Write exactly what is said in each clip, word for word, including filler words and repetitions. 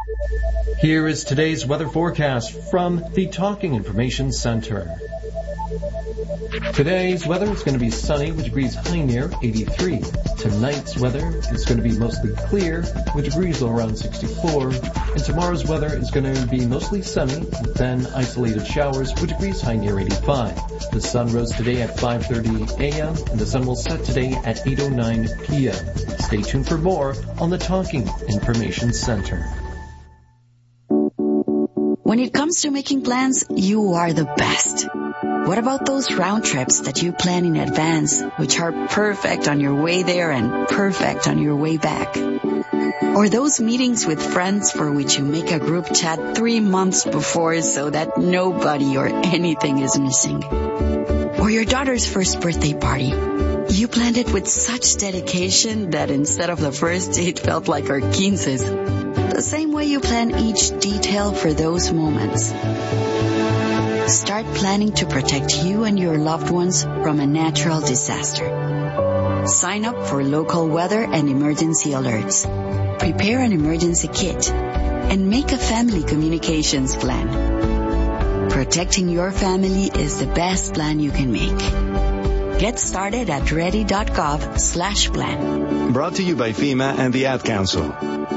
Here is today's weather forecast from the Talking Information Center. Today's weather is going to be sunny with degrees high near eighty-three. Tonight's weather is going to be mostly clear with degrees low around sixty-four. And tomorrow's weather is going to be mostly sunny with then isolated showers with degrees high near eighty-five. The sun rose today at five thirty a.m. and the sun will set today at eight oh nine p.m. Stay tuned for more on the Talking Information Center. When it comes to making plans, you are the best. What about those round trips that you plan in advance, which are perfect on your way there and perfect on your way back? Or those meetings with friends for which you make a group chat three months before so that nobody or anything is missing? Or your daughter's first birthday party. You planned it with such dedication that instead of the first date felt like our quinces. The same way you plan each detail for those moments. Start planning to protect you and your loved ones from a natural disaster. Sign up for local weather and emergency alerts. Prepare an emergency kit and make a family communications plan. Protecting your family is the best plan you can make. Get started at ready.gov slash plan. Brought to you by FEMA and the Ad Council.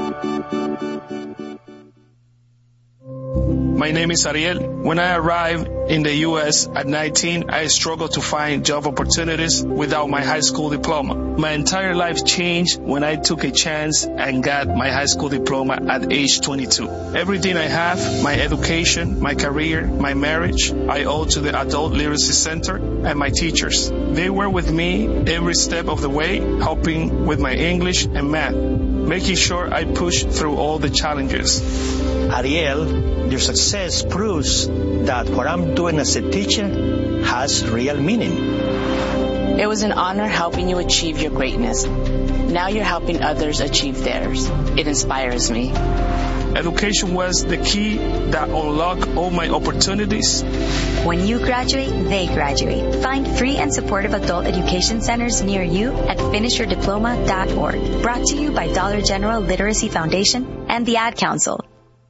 My name is Ariel. When I arrived in the U S at nineteen, I struggled to find job opportunities without my high school diploma. My entire life changed when I took a chance and got my high school diploma at age twenty-two. Everything I have, my education, my career, my marriage, I owe to the Adult Literacy Center and my teachers. They were with me every step of the way, helping with my English and math, making sure I push through all the challenges. Ariel, your success proves that what I'm doing as a teacher has real meaning. It was an honor helping you achieve your greatness. Now you're helping others achieve theirs. It inspires me. Education was the key that unlocked all my opportunities. When you graduate, they graduate. Find free and supportive adult education centers near you at finish your diploma dot org. Brought to you by Dollar General Literacy Foundation and the Ad Council.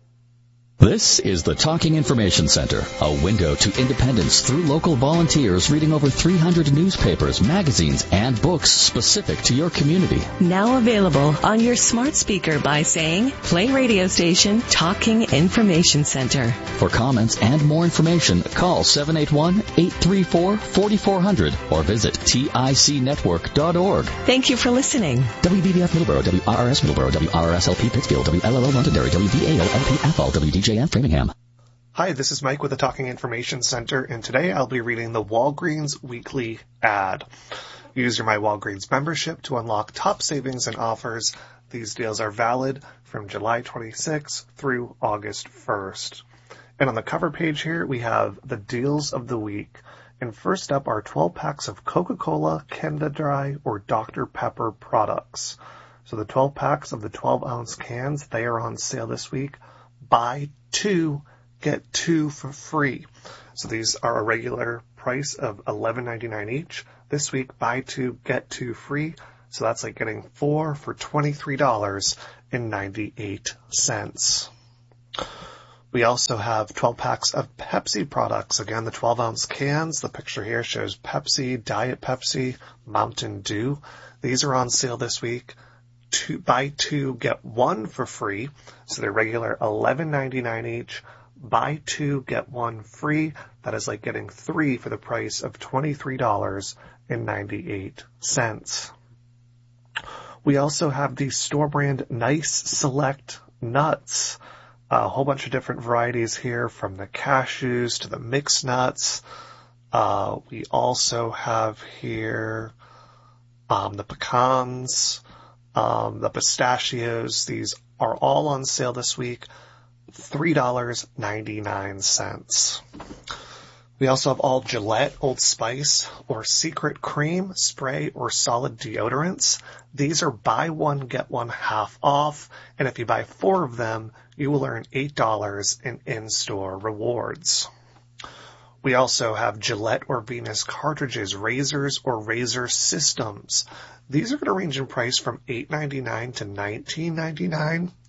This is the Talking Information Center, a window to independence through local volunteers reading over three hundred newspapers, magazines, and books specific to your community. Now available on your smart speaker by saying, play radio station Talking Information Center. For comments and more information, call seven eight one, eight three four, four four zero zero or visit tic network dot org. Thank you for listening. W B B F Middleborough, W R R S Middleborough, W R R S L P Pittsfield, W L L O Londonderry, W V A L L P Athol, W D J F Framingham. Hi, this is Mike with the Talking Information Center, and today I'll be reading the Walgreens Weekly Ad. Use your My Walgreens membership to unlock top savings and offers. These deals are valid from July twenty-sixth through August first. And on the cover page here, we have the deals of the week. And first up are twelve packs of Coca-Cola, Canada Dry, or Doctor Pepper products. So the twelve packs of the twelve ounce cans, they are on sale this week. Buy two, get two for free. So these are a regular price of eleven ninety-nine each. This week, buy two, get two free. So that's like getting four for twenty-three dollars and ninety-eight cents. We also have twelve packs of Pepsi products. Again, the twelve ounce cans. The picture here shows Pepsi, Diet Pepsi, Mountain Dew. These are on sale this week. Two, buy two, get one for free. So they're regular eleven ninety-nine each. Buy two, get one free. That is like getting three for the price of twenty-three dollars and ninety-eight cents. We also have the store brand Nice Select Nuts. A whole bunch of different varieties here, from the cashews to the mixed nuts. Uh, we also have here um, the pecans, um, the pistachios. These are all on sale this week, three dollars and ninety-nine cents. We also have all Gillette, Old Spice, or Secret Cream, spray, or solid deodorants. These are buy one, get one half off, and if you buy four of them, you will earn eight dollars in in-store rewards. We also have Gillette or Venus cartridges, razors, or razor systems. These are going to range in price from eight ninety-nine to nineteen ninety-nine.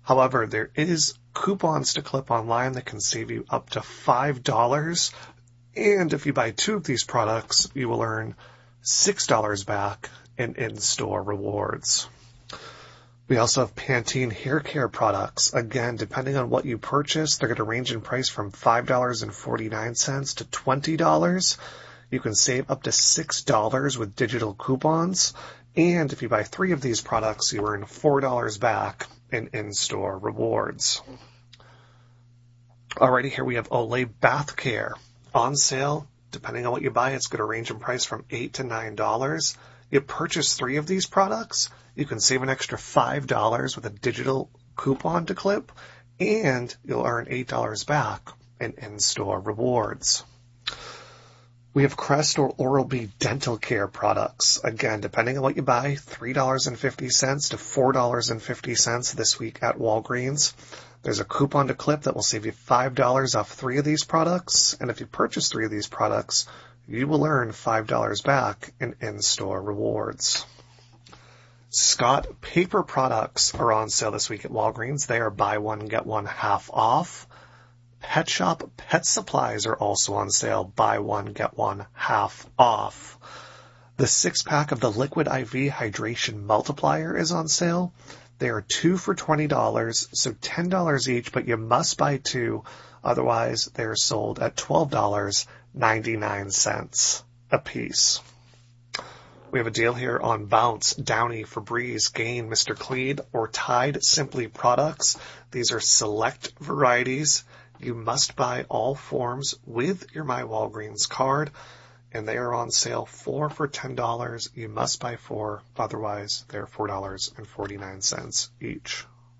However, there is coupons to clip online that can save you up to five dollars. And if you buy two of these products, you will earn six dollars back in in-store rewards. We also have Pantene hair care products. Again, depending on what you purchase, they're going to range in price from five dollars and forty-nine cents to twenty dollars. You can save up to six dollars with digital coupons. And if you buy three of these products, you earn four dollars back in in-store rewards. Alrighty, here we have Olay Bath Care. On sale, depending on what you buy, it's going to range in price from eight to nine dollars. You purchase three of these products, you can save an extra five dollars with a digital coupon to clip, and you'll earn eight dollars back in in-store rewards. We have Crest or Oral-B dental care products. Again, depending on what you buy, three dollars and fifty cents to four dollars and fifty cents this week at Walgreens. There's a coupon to clip that will save you five dollars off three of these products, and if you purchase three of these products, you will earn five dollars back in in-store rewards. Scott paper products are on sale this week at Walgreens. They are buy one, get one half off. Pet Shop pet supplies are also on sale. Buy one, get one half off. The six-pack of the Liquid I V Hydration Multiplier is on sale. They are two for twenty dollars, so ten dollars each, but you must buy two. Otherwise, they are sold at twelve dollars and ninety-nine cents a piece. We have a deal here on Bounce, Downy, Febreze, Gain, Mister Clean, or Tide Simply products. These are select varieties. You must buy all forms with your My Walgreens card, and they are on sale four for ten dollars. You must buy four, otherwise they're four dollars and forty-nine cents each.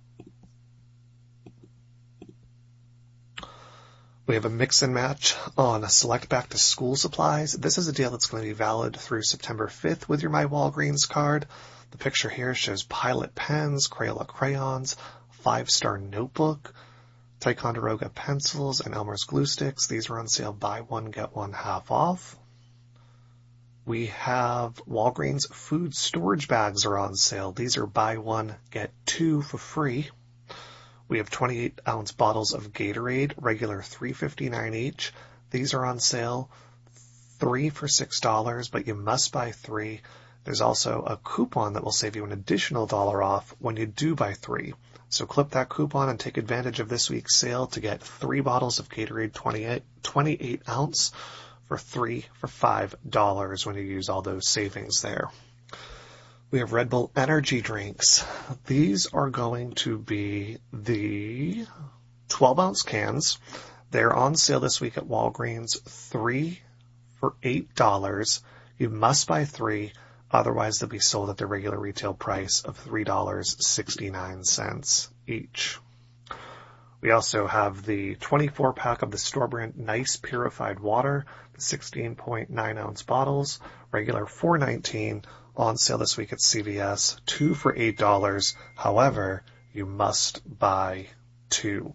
We have a mix and match on select back to school supplies. This is a deal that's going to be valid through September fifth with your My Walgreens card. The picture here shows Pilot pens, Crayola crayons, Five Star notebook, Ticonderoga pencils, and Elmer's glue sticks. These are on sale buy one, get one half off. We have Walgreens food storage bags are on sale. These are buy one, get two for free. We have twenty-eight ounce bottles of Gatorade, regular three fifty-nine each. These are on sale, three for six dollars, but you must buy three. There's also a coupon that will save you an additional dollar off when you do buy three. So clip that coupon and take advantage of this week's sale to get three bottles of Gatorade twenty-eight, twenty-eight ounce for three for five dollars when you use all those savings there. We have Red Bull energy drinks. These are going to be the twelve ounce cans. They're on sale this week at Walgreens, three for eight dollars. You must buy three, otherwise they'll be sold at the regular retail price of three dollars and sixty-nine cents each. We also have the twenty-four pack of the store brand Nice Purified Water, the sixteen point nine ounce bottles, regular four nineteen. On sale this week at C V S, two for eight dollars. However, you must buy two.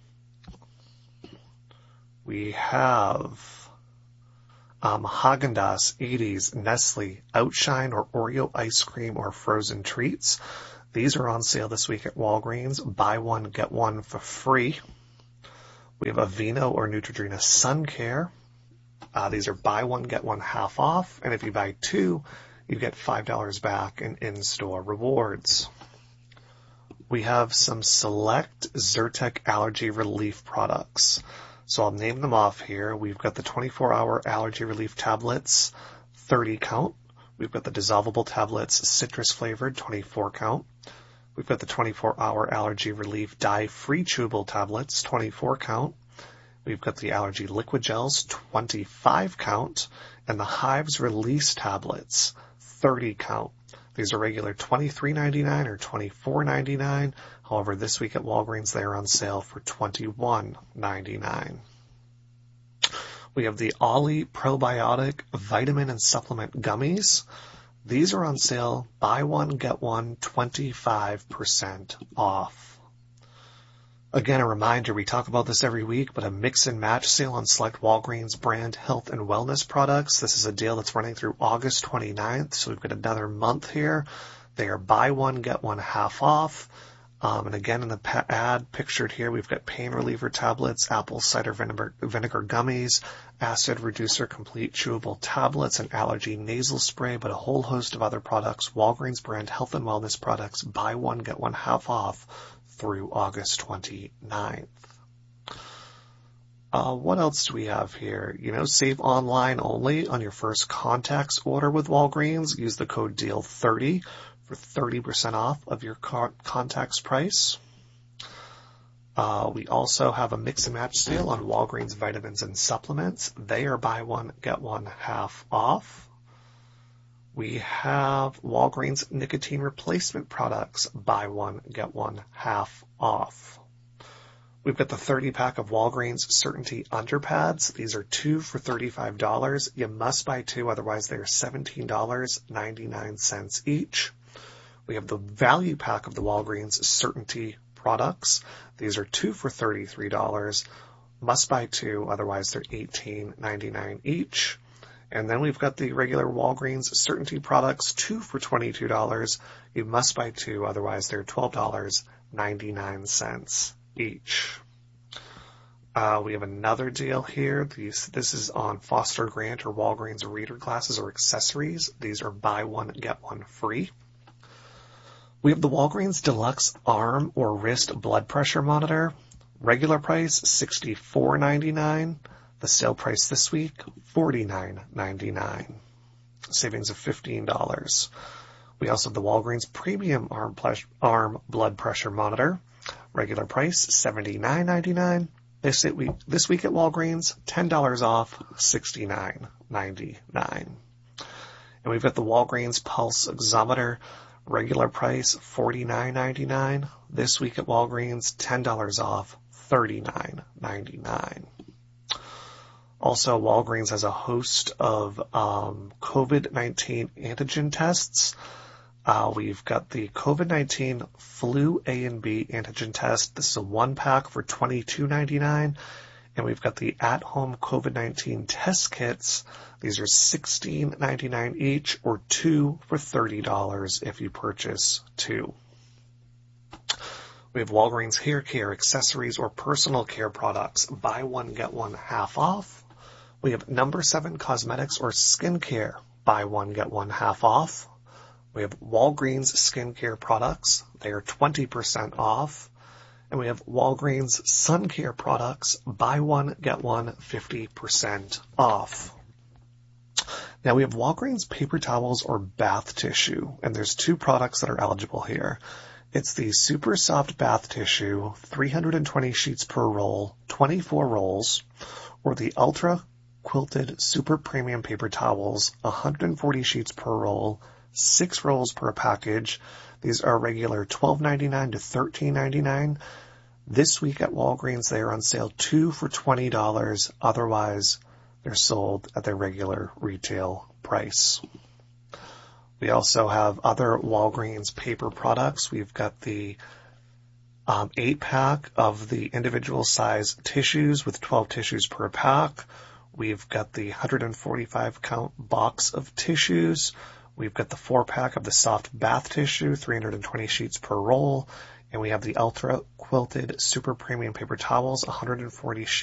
We have um, Haagen-Dazs, eighties, Nestle, Outshine, or Oreo ice cream or frozen treats. These are on sale this week at Walgreens. Buy one, get one for free. We have Aveeno or Neutrogena Sun Care. Uh, these are buy one, get one half off. And if you buy two, you get five dollars back in in-store rewards. We have some select Zyrtec allergy relief products. So I'll name them off here. We've got the twenty-four hour allergy relief tablets, thirty count. We've got the dissolvable tablets, citrus flavored, twenty-four count. We've got the twenty-four hour allergy relief dye-free chewable tablets, twenty-four count. We've got the allergy liquid gels, twenty-five count. And the Hives release tablets, thirty count. These are regular twenty-three ninety-nine or twenty-four ninety-nine. However, this week at Walgreens, they are on sale for twenty-one ninety-nine. We have the Ollie Probiotic Vitamin and Supplement Gummies. These are on sale. Buy one, get one, twenty-five percent off. Again, a reminder, we talk about this every week, but a mix and match sale on select Walgreens brand health and wellness products. This is a deal that's running through August twenty-ninth, so we've got another month here. They are buy one, get one half off. Um, and again, in the pa- ad pictured here, we've got pain reliever tablets, apple cider vinegar, vinegar gummies, acid reducer complete chewable tablets, and allergy nasal spray, but a whole host of other products. Walgreens brand health and wellness products. Buy one, get one half off through August twenty-ninth. Uh, what else do we have here? You know, save online only on your first contacts order with Walgreens. Use the code deal thirty for thirty percent off of your co- contacts price. Uh, we also have a mix and match sale on Walgreens vitamins and supplements. They are buy one, get one half off. We have Walgreens nicotine replacement products. Buy one, get one half off. We've got the thirty pack of Walgreens Certainty Underpads. These are two for thirty-five dollars. You must buy two, otherwise they are seventeen dollars and ninety-nine cents each. We have the value pack of the Walgreens Certainty products. These are two for thirty-three dollars. Must buy two, otherwise they're eighteen ninety-nine each. And then we've got the regular Walgreens Certainty products, two for twenty-two dollars. You must buy two, otherwise they're twelve dollars and ninety-nine cents each. Uh, we have another deal here. These, this is on Foster Grant or Walgreens reader glasses or accessories. These are buy one, get one free. We have the Walgreens Deluxe Arm or Wrist Blood Pressure Monitor. Regular price, sixty-four ninety-nine. The sale price this week, forty-nine ninety-nine. Savings of fifteen dollars. We also have the Walgreens Premium Arm, Ple- Arm Blood Pressure Monitor. Regular price, seventy-nine ninety-nine. This week, this week at Walgreens, ten dollars off, sixty-nine ninety-nine. And we've got the Walgreens Pulse Oximeter. Regular price, forty-nine ninety-nine. This week at Walgreens, ten dollars off, thirty-nine ninety-nine. Also, Walgreens has a host of um, COVID nineteen antigen tests. Uh, we've got the COVID nineteen flu A and B antigen test. This is a one pack for twenty-two ninety-nine. And we've got the at-home COVID nineteen test kits. These are sixteen ninety-nine each, or two for thirty dollars if you purchase two. We have Walgreens hair care, accessories, or personal care products. Buy one, get one half off. We have number seven cosmetics or skincare. Buy one, get one half off. We have Walgreens skincare products. They are twenty percent off. And we have Walgreens sun care products. Buy one, get one fifty percent off. Now we have Walgreens paper towels or bath tissue. And there's two products that are eligible here. It's the Super Soft Bath Tissue, three hundred twenty sheets per roll, twenty-four rolls, or the Ultra Quilted Super Premium Paper Towels, one hundred forty sheets per roll, six rolls per package. These are regular twelve ninety-nine to thirteen ninety-nine. This week at Walgreens, they are on sale two for twenty dollars. Otherwise, they're sold at their regular retail price. We also have other Walgreens paper products. We've got the um, eight pack of the individual size tissues with twelve tissues per pack. We've got the one hundred forty-five count box of tissues. We've got the four pack of the soft bath tissue, three hundred twenty sheets per roll. And we have the Ultra Quilted Super Premium Paper Towels, one hundred forty sheets.